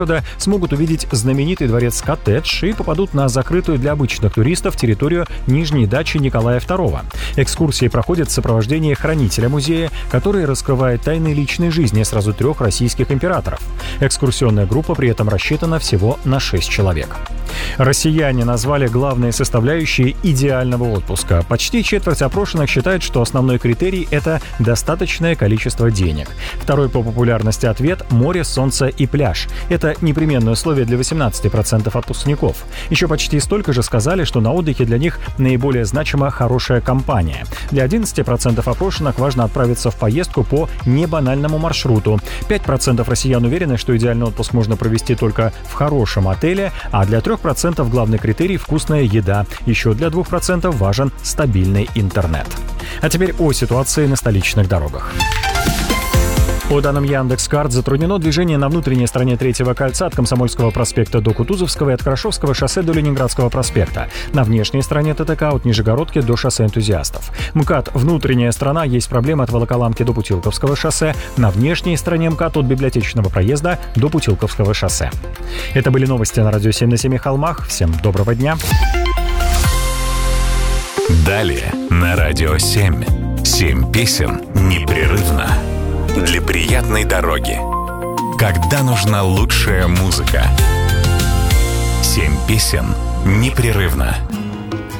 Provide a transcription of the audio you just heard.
смогут увидеть знаменитый дворец «Коттедж» и попадут на закрытую для обычных туристов территорию Нижней дачи Николая II. Экскурсии проходят в сопровождении хранителя музея, который раскрывает тайны личной жизни сразу 3 российских императоров. Экскурсионная группа при этом рассчитана всего на 6 человек. Россияне назвали главные составляющие идеального отпуска. Почти четверть опрошенных считает, что основной критерий – это достаточное количество денег. Второй по популярности ответ – море, солнце и пляж. Это непременное условие для 18% отпускников. Еще почти столько же сказали, что на отдыхе для них наиболее значима хорошая компания. Для 11% опрошенных важно отправиться в поездку по небанальному маршруту. 5% россиян уверены, что идеальный отпуск можно провести только в хорошем отеле, а для 3% главный критерий – вкусная еда. Еще для 2% важен стабильный интернет. А теперь о ситуации на столичных дорогах. По данным Яндекс.Карт, затруднено движение на внутренней стороне Третьего кольца от Комсомольского проспекта до Кутузовского и от Хорошевского шоссе до Ленинградского проспекта. На внешней стороне ТТК от Нижегородки до шоссе Энтузиастов. МКАД внутренняя сторона, есть проблемы от Волоколамки до Путилковского шоссе. На внешней стороне МКАД от Библиотечного проезда до Путилковского шоссе. Это были новости на радио 7 на 7 холмах. Всем доброго дня. Далее на радио 7. 7 песен непрерывно. Для приятной дороги. Когда нужна лучшая музыка. 7 песен непрерывно.